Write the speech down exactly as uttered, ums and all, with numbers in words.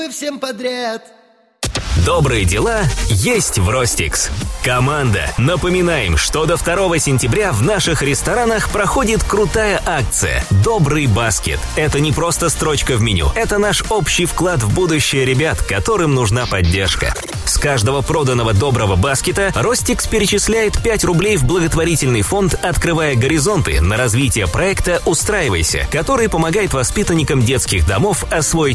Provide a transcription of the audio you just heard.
всем подряд. Добрые дела есть в Ростикс. Команда, напоминаем, что до второго сентября в наших ресторанах проходит крутая акция «Добрый баскет». Это не просто строчка в меню, это наш общий вклад в будущее ребят, которым нужна поддержка. С каждого проданного доброго баскета Ростикс перечисляет пять рублей в благотворительный фонд, открывая горизонты на развитие проекта «Устраивайся», который помогает воспитанникам детских домов освоить